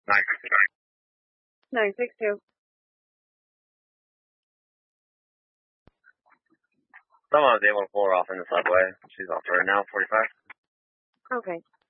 962. Someone was able to pull her off in the subway. She's on for now, 45. Okay.